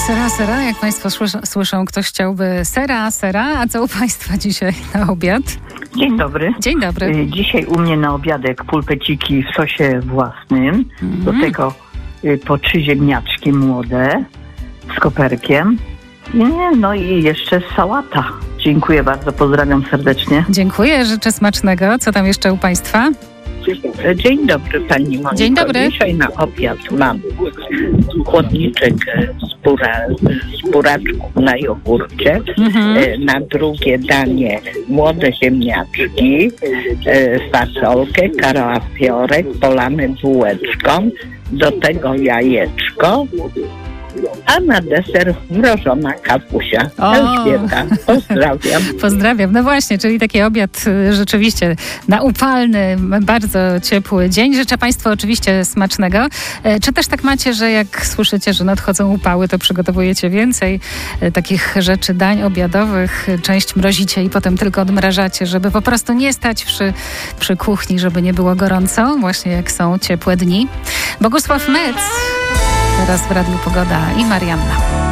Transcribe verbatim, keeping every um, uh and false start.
Sera, sera, jak Państwo słyszą, słyszą, ktoś chciałby sera, sera, a co u Państwa dzisiaj na obiad? Dzień dobry. Dzień dobry. Dzisiaj u mnie na obiadek pulpeciki w sosie własnym, mm. do tego po trzy ziemniaczki młode z koperkiem, no i jeszcze sałata. Dziękuję bardzo, pozdrawiam serdecznie. Dziękuję, życzę smacznego. Co tam jeszcze u Państwa? Dzień dobry Pani Moniko. Dzień dobry. Dzisiaj na obiad mam chłodniczek z, pura, z buraczków na jogurcie. Mhm. Na drugie danie młode ziemniaczki, fasolkę, kalafiorek polany bułeczką, do tego jajeczko, a na deser mrożona kapusia. Elżbieta, pozdrawiam. Pozdrawiam. No właśnie, czyli taki obiad rzeczywiście na upalny, bardzo ciepły dzień. Życzę Państwu oczywiście smacznego. Czy też tak macie, że jak słyszycie, że nadchodzą upały, to przygotowujecie więcej takich rzeczy, dań obiadowych, część mrozicie i potem tylko odmrażacie, żeby po prostu nie stać przy, przy kuchni, żeby nie było gorąco, właśnie jak są ciepłe dni. Bogusław Metz teraz w Radiu Pogoda i Marianna.